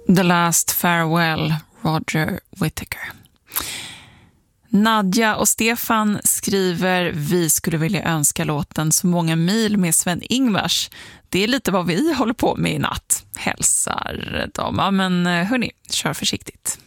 The Last Farewell, Roger Whittaker. Nadja och Stefan skriver: vi skulle vilja önska låten Så många mil med Sven-Ingvars. Det är lite vad vi håller på med i natt. Hälsar de. Ja, men hörni, kör försiktigt.